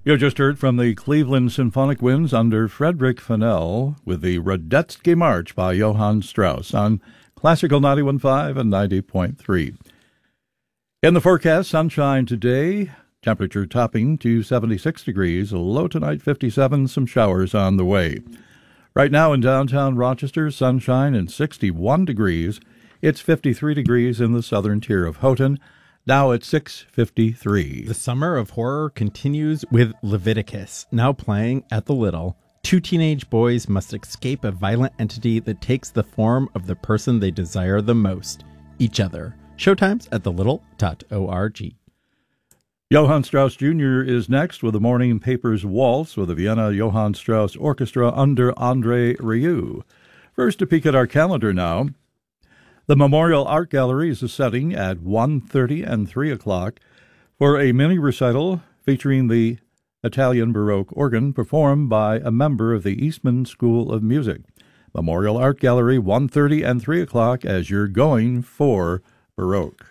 You just heard from the Cleveland Symphonic Winds under Frederick Fennell with the Radetzky March by Johann Strauss on Classical 91.5 and 90.3. In the forecast, sunshine today, temperature topping to 76 degrees, low tonight 57, some showers on the way. Right now in downtown Rochester, sunshine and 61 degrees. It's 53 degrees in the southern tier of Houghton. Now at 6:53. The summer of horror continues with Leviticus, now playing at the Little. Two teenage boys must escape a violent entity that takes the form of the person they desire the most, each other. Showtimes at thelittle.org. Johann Strauss Jr. is next with the Morning Papers Waltz with the Vienna Johann Strauss Orchestra under André Rieu. First, a peek at our calendar now. The Memorial Art Gallery is setting at 1:30 and 3 o'clock for a mini-recital featuring the Italian Baroque organ performed by a member of the Eastman School of Music. Memorial Art Gallery, 1:30 and 3 o'clock as you're going for Baroque.